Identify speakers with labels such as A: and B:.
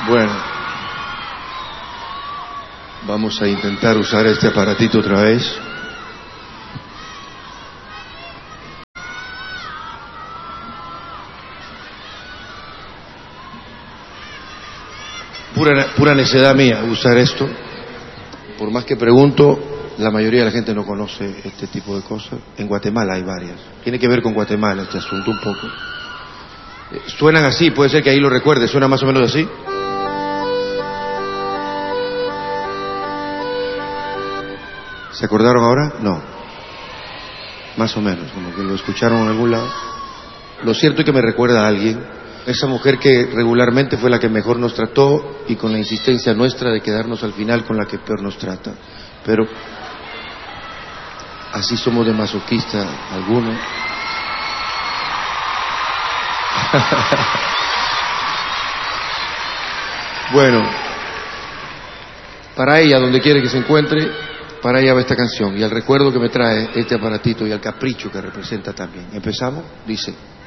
A: Bueno, vamos a intentar usar este aparatito otra vez. Pura necedad mía usar esto. Por más que pregunto, la mayoría de la gente no conoce este tipo de cosas. En Guatemala hay varias. Tiene que ver con Guatemala este asunto un poco. Suenan así, puede ser que ahí lo recuerde. Suena más o menos así. ¿Se acordaron ahora? No. Más o menos, como que lo escucharon en algún lado. Lo cierto es que me recuerda a alguien. Esa mujer que regularmente fue la que mejor nos trató y con la insistencia nuestra de quedarnos al final con la que peor nos trata. Pero así somos de masoquistas algunos. Bueno, para ella, donde quiere que se encuentre, para ella va esta canción y al recuerdo que me trae este aparatito y al capricho que representa también. ¿Empezamos? Dice...